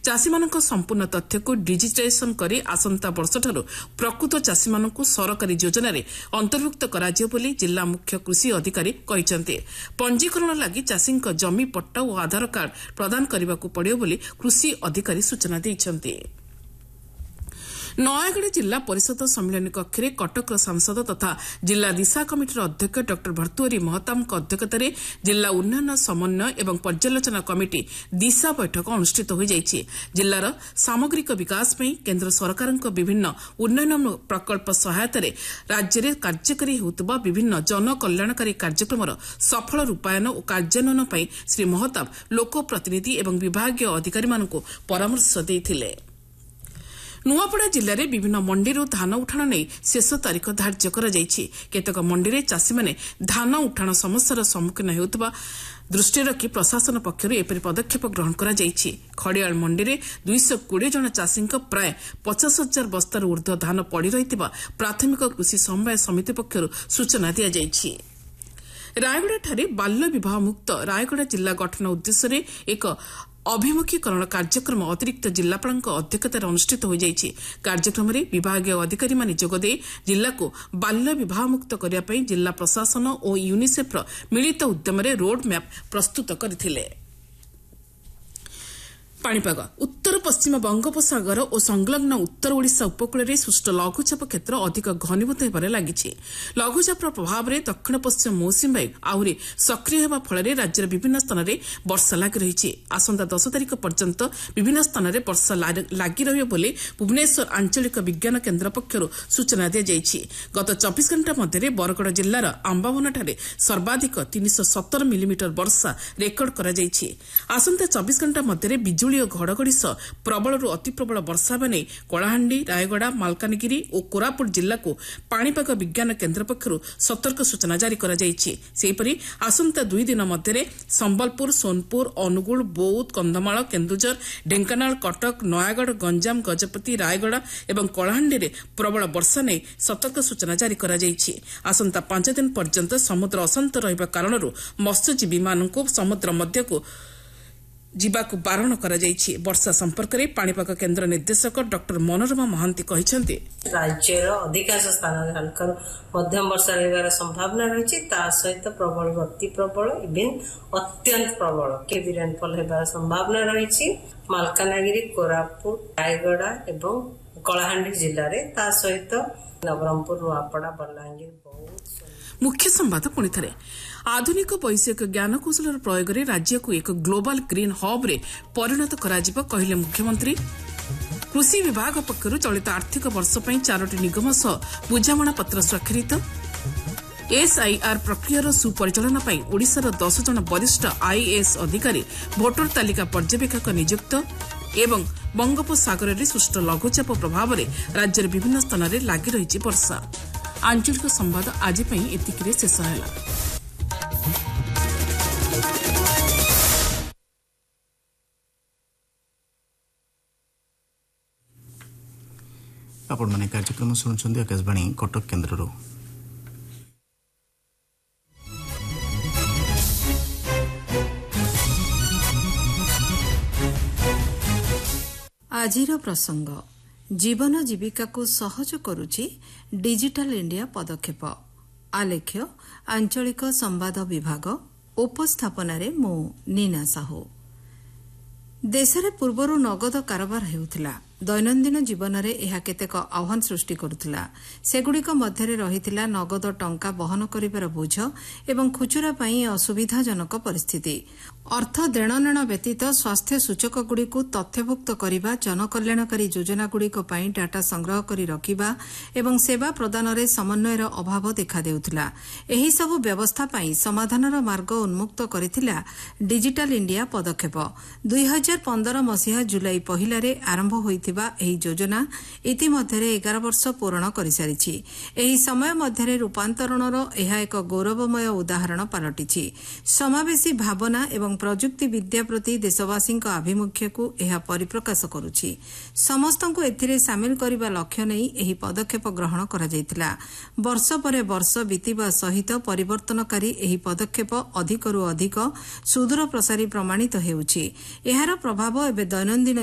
ଚାଷୀମାନଙ୍କ ସମ୍ପୂର୍ଣ୍ଣ ତଥ୍ୟକୁ ଡିଜିଟାଇଜେସନ କରି ଆସନ୍ତା ବର୍ଷଠାରୁ ପ୍ରକୃତ ଚାଷୀମାନଙ୍କୁ ସରକାରୀ ଯୋଜନାରେ ଅନ୍ତର୍ଭୁକ୍ତ କରାଯିବ ବୋଲି ଜିଲ୍ଲା ମୁଖ୍ୟ କୃଷି ଅଧିକାରୀ କହିଛନ୍ତି। ପଞ୍ଜୀକରଣ ଲାଗି ଚାଷୀଙ୍କ ଜମି ପଟ୍ଟା ଓ ଆଧାର କାର୍ଡ ପ୍ରଦାନ କରିବାକୁ ପଡ଼ିବ ବୋଲି କୃଷି ଅଧିକାରୀ ସୂଚନା ଦେଇଛନ୍ତି। ନୟାଗଡ଼ ଜିଲ୍ଲା ପରିଷଦ ସମ୍ମିଳନୀ କକ୍ଷରେ କଟକର ସାଂସଦ ତଥା ଜିଲ୍ଲା ଦିଶା କମିଟିର ଅଧ୍ୟକ୍ଷ ଡ ଭର୍ତ୍ତୁହରି ମହତାବଙ୍କ ଅଧ୍ୟକ୍ଷତାରେ ଜିଲ୍ଲା ଉନ୍ନୟନ ସମନ୍ୱୟ ଏବଂ ପର୍ଯ୍ୟାଲୋଚନା କମିଟି ଦିଶା ବୈଠକ ଅନୁଷ୍ଠିତ ହୋଇଯାଇଛି। ଜିଲ୍ଲାର ସାମଗ୍ରିକ ବିକାଶ ପାଇଁ କେନ୍ଦ୍ର ସରକାରଙ୍କ ବିଭିନ୍ନ ଉନ୍ନୟନ ପ୍ରକଳ୍ପ ସହାୟତାରେ ରାଜ୍ୟରେ କାର୍ଯ୍ୟକାରୀ ହେଉଥିବା ବିଭିନ୍ନ ଜନକଲ୍ୟାଣକାରୀ କାର୍ଯ୍ୟକ୍ରମର ସଫଳ ରୂପାୟନ ଓ କାର୍ଯ୍ୟାନ୍ୱୟନ ପାଇଁ ଶ୍ରୀ ମହତାବ ଲୋକପ୍ରତିନିଧି ଏବଂ ବିଭାଗୀୟ ଅଧିକାରୀମାନଙ୍କୁ ପରାମର୍ଶ ଦେଇଥିଲେ। ନୂଆପଡ଼ା ଜିଲ୍ଲାରେ ବିଭିନ୍ନ ମଣ୍ଡିରୁ ଧାନ ଉଠାଣ ନେଇ ଶେଷ ତାରିଖ ଧାର୍ଯ୍ୟ କରାଯାଇଛି। କେତେକ ମଣ୍ଡିରେ ଚାଷୀମାନେ ଧାନ ଉଠାଣ ସମସ୍ୟାର ସମ୍ମୁଖୀନ ହେଉଥିବା ଦୃଷ୍ଟିରେ ରଖି ପ୍ରଶାସନ ପକ୍ଷରୁ ଏପରି ପଦକ୍ଷେପ ଗ୍ରହଣ କରାଯାଇଛି। ଖଡ଼ିଆଳ ମଣ୍ଡିରେ 220 ଜଣ ଚାଷୀଙ୍କ ପ୍ରାୟ 50,000 ବସ୍ତାରୁ ଊର୍ଦ୍ଧ୍ୱ ଧାନ ପଡ଼ି ରହିଥିବା ପ୍ରାଥମିକ କୃଷି ସମବାୟ ସମିତି ପକ୍ଷରୁ ସୂଚନା ଦିଆଯାଇଛି। ରାୟଗଡ଼ାଠାରେ ବାଲ୍ୟ ବିବାହ ମୁକ୍ତ ରାୟଗଡ଼ା ଜିଲ୍ଲା ଗଠନ ଉଦ୍ଦେଶ୍ୟରେ ଏକ ଅଭିମୁଖୀକରଣ କାର୍ଯ୍ୟକ୍ରମ ଅତିରିକ୍ତ ଜିଲ୍ଲାପାଳଙ୍କ ଅଧ୍ୟକ୍ଷତାରେ ଅନୁଷ୍ଠିତ ହୋଇଯାଇଛି। କାର୍ଯ୍ୟକ୍ରମରେ ବିଭାଗୀୟ ଅଧିକାରୀମାନେ ଯୋଗଦେଇ ଜିଲ୍ଲାକୁ ବାଲ୍ୟ ବିବାହମୁକ୍ତ କରିବା ପାଇଁ ଜିଲ୍ଲା ପ୍ରଶାସନ ଓ ୟୁନିସେଫ୍ର ମିଳିତ ଉଦ୍ୟମରେ ରୋଡ୍ ମ୍ୟାପ୍ ପ୍ରସ୍ତୁତ କରିଥିଲେ। ପାଣିପାଗ ଉତ୍ତର ପଶ୍ଚିମ ବଙ୍ଗୋପସାଗର ଓ ସଂଲଗ୍ନ ଉତ୍ତର ଓଡ଼ିଶା ଉପକୂଳରେ ସୃଷ୍ଟ ଲଘୁଚାପ କ୍ଷେତ୍ର ଅଧିକ ଘନୀଭୂତ ହେବାରେ ଲାଗିଛି। ଲଘୁଚାପର ପ୍ରଭାବରେ ଦକ୍ଷିଣ ପଶ୍ଚିମ ମୌସୁମୀ ବାୟୁ ଆହୁରି ସକ୍ରିୟ ହେବା ଫଳରେ ରାଜ୍ୟର ବିଭିନ୍ନ ସ୍ଥାନରେ ବର୍ଷା ଲାଗି ରହିଛି। ଆସନ୍ତା 10 ତାରିଖ ପର୍ଯ୍ୟନ୍ତ ବିଭିନ୍ନ ସ୍ଥାନରେ ବର୍ଷା ଲାଗି ରହିବ ବୋଲି ଭୁବନେଶ୍ୱର ଆଞ୍ଚଳିକ ବିଜ୍ଞାନ କେନ୍ଦ୍ର ପକ୍ଷରୁ ସୂଚନା ଦିଆଯାଇଛି। ଗତ 24 ଘଣ୍ଟା ମଧ୍ୟରେ ବରଗଡ଼ ଜିଲ୍ଲାର ଆମ୍ବାବନଠାରେ ସର୍ବାଧିକ 317 ମିଲିମିଟର ବର୍ଷା ରେକର୍ଡ କରାଯାଇଛି। ଆସନ୍ତା 24 ଘଣ୍ଟା ମଧ୍ୟରେ ବିଜୁଳି ଓ ଘଡ଼ଘଡ଼ି ସହ ପ୍ରବଳରୁ ଅତି ପ୍ରବଳ ବର୍ଷା ହେବା ନେଇ କଳାହାଣ୍ଡି, ରାୟଗଡ଼ା, ମାଲକାନଗିରି ଓ କୋରାପୁଟ ଜିଲ୍ଲାକୁ ପାଣିପାଗ ବିଜ୍ଞାନ କେନ୍ଦ୍ର ପକ୍ଷରୁ ସତର୍କ ସୂଚନା ଜାରି କରାଯାଇଛି। ସେହିପରି ଆସନ୍ତା 2 ଦିନ ମଧ୍ୟରେ ସମ୍ବଲପୁର, ସୋନପୁର, ଅନୁଗୁଳ, ବୌଦ୍ଧ, କନ୍ଧମାଳ, କେନ୍ଦୁଝର, ଢେଙ୍କାନାଳ, କଟକ, ନୟାଗଡ଼, ଗଞ୍ଜାମ, ଗଜପତି, ରାୟଗଡ଼ା ଏବଂ କଳାହାଣ୍ଡିରେ ପ୍ରବଳ ବର୍ଷା ନେଇ ସତର୍କ ସୂଚନା ଜାରି କରାଯାଇଛି। ଆସନ୍ତା 5 ଦିନ ପର୍ଯ୍ୟନ୍ତ ସମୁଦ୍ର ଅଶାନ୍ତ ରହିବା କାରଣରୁ ମତ୍ସ୍ୟଜୀବୀମାନଙ୍କୁ ସମୁଦ୍ର ମଧ୍ୟକୁ ଯିବାକୁ ବାରଣ କରାଯାଇଛି। ବର୍ଷା ସମ୍ପର୍କରେ ପାଣିପାଗ କେନ୍ଦ୍ର ନିର୍ଦ୍ଦେଶକ ଡ ମନୋରମା ମହାନ୍ତି କହିଛନ୍ତି, ରାଜ୍ୟର ଅଧିକାଂଶ ସ୍ଥାନରେ ହାଲକା ମଧ୍ୟମ ବର୍ଷା ରହିବାର ସମ୍ଭାବନା ରହିଛି। ତା ସହିତ ପ୍ରବଳ ଅତି ପ୍ରବଳ ଇଭେନ୍ ଅତ୍ୟନ୍ତ ପ୍ରବଳ କେଭି ରେନଫଲ ହେବାର ସମ୍ଭାବନା ରହିଛି ମାଲକାନଗିରି, କୋରାପୁଟ, ରାୟଗଡ଼ା ଏବଂ କଳାହାଣ୍ଡି ଜିଲ୍ଲାରେ। ତା ସହିତ ନବରଙ୍ଗପୁର, ନୂଆପଡ଼ା, ବଲାଙ୍ଗୀର, ବୌଦ୍ଧ। ମୁଖ୍ୟ ସମ୍ବାଦ ପୁଣିଥରେ ଆଧୁନିକ ବୈଷୟିକ ଜ୍ଞାନକୌଶଳର ପ୍ରୟୋଗରେ ରାଜ୍ୟକୁ ଏକ ଗ୍ଲୋବାଲ ଗ୍ରୀନ୍ ହବ୍ରେ ପରିଣତ କରାଯିବ କହିଲେ ମୁଖ୍ୟମନ୍ତ୍ରୀ। କୃଷି ବିଭାଗ ପକ୍ଷରୁ ଚଳିତ ଆର୍ଥିକ ବର୍ଷ ପାଇଁ 4ଟି ନିଗମ ସହ ବୁଝାମଣାପତ୍ର ସ୍ୱାକ୍ଷରିତ। ଏସ୍ଆଇଆର୍ ପ୍ରକ୍ରିୟାର ସୁପରିଚାଳନା ପାଇଁ ଓଡ଼ିଶାର 10 ଜଣ ବରିଷ୍ଠ ଆଇଏଏସ୍ ଅଧିକାରୀ ଭୋଟର ତାଲିକା ପର୍ଯ୍ୟବେକ୍ଷକ ନିଯୁକ୍ତ ଏବଂ ବଙ୍ଗୋପସାଗରରେ ସୃଷ୍ଟ ଲଘୁଚାପ ପ୍ରଭାବରେ ରାଜ୍ୟର ବିଭିନ୍ନ ସ୍ଥାନରେ ଲାଗି ରହିଛି ବର୍ଷା। ଆଞ୍ଚଳିକ ସମ୍ବାଦ ଆଜି ପାଇଁ ଏତିକିରେ ଶେଷ ହେଲା। ଆପଣମାନେ କାର୍ଯ୍ୟକ୍ରମ ଶୁଣୁଛନ୍ତି ଆକାଶବାଣୀ କଟକ କେନ୍ଦ୍ରରୁ। ଆଜିର ପ୍ରସଙ୍ଗ ଜୀବନ ଜୀବିକାକୁ ସହଜ କରୁଛି ଡିଜିଟାଲ ଇଣ୍ଡିଆ ପଦକ୍ଷେପ। ଆଲେଖ୍ୟ ଆଞ୍ଚଳିକ ସମ୍ବାଦ ବିଭାଗ, ଉପସ୍ଥାପନାରେ ମୁଁ ନୀନା ସାହୁ। ଦେଶରେ ପୂର୍ବରୁ ନଗଦ କାରବାର ହେଉଥିଲା। ଦୈନନ୍ଦିନ ଜୀବନରେ ଏହା କେତେକ ଆହ୍ୱାନ ସୃଷ୍ଟି କରୁଥିଲା। ସେଗୁଡ଼ିକ ମଧ୍ୟରେ ରହିଥିଲା ନଗଦ ଟଙ୍କା ବହନ କରିବାର ବୋଝ ଏବଂ ଖୁଚୁରା ପାଇଁ ଅସୁବିଧାଜନକ ପରିସ୍ଥିତି। ଅର୍ଥ ଦେଣନେଣ ବ୍ୟତୀତ ସ୍ୱାସ୍ଥ୍ୟ ସୂଚକଗୁଡ଼ିକୁ ତଥ୍ୟଭୁକ୍ତ କରିବା, ଜନକଲ୍ୟାଣକାରୀ ଯୋଜନାଗୁଡ଼ିକ ପାଇଁ ଡାଟା ସଂଗ୍ରହ କରି ରଖିବା ଏବଂ ସେବା ପ୍ରଦାନରେ ସମନ୍ୱୟର ଅଭାବ ଦେଖାଦେଉଥିଲା। ଏହିସବୁ ବ୍ୟବସ୍ଥା ପାଇଁ ସମାଧାନର ମାର୍ଗ ଉନ୍ମୁକ୍ତ କରିଥିଲା ଡିଜିଟାଲ ଇଣ୍ଡିଆ ପଦକ୍ଷେପ। 2015 ମସିହା ଜୁଲାଇ 1ରେ ଆରମ୍ଭ ହୋଇଥିବା ଏହି ଯୋଜନା ଇତିମଧ୍ୟରେ 11 ବର୍ଷ ପୂରଣ କରିସାରିଛି। ଏହି ସମୟ ମଧ୍ୟରେ ରୂପାନ୍ତରଣର ଏହା ଏକ ଗୌରବମୟ ଉଦାହରଣ ପାଲଟିଛି। ସମାବେଶୀ ଭାବନା ଏବଂ ପ୍ରଯୁକ୍ତି ବିଦ୍ୟା ପ୍ରତି ଦେଶବାସୀଙ୍କ ଆଭିମୁଖ୍ୟକୁ ଏହା ପରିପ୍ରକାଶ କରୁଛି। ସମସ୍ତଙ୍କୁ ଏଥିରେ ସାମିଲ କରିବା ଲକ୍ଷ୍ୟ ନେଇ ଏହି ପଦକ୍ଷେପ ଗ୍ରହଣ କରାଯାଇଥିଲା। ବର୍ଷ ପରେ ବର୍ଷ ବିତିବା ସହିତ ପରିବର୍ତ୍ତନକାରୀ ଏହି ପଦକ୍ଷେପ ଅଧିକରୁ ଅଧିକ ସୁଦୂର ପ୍ରସାରୀ ପ୍ରମାଣିତ ହେଉଛି। ଏହାର ପ୍ରଭାବ ଏବେ ଦୈନନ୍ଦିନ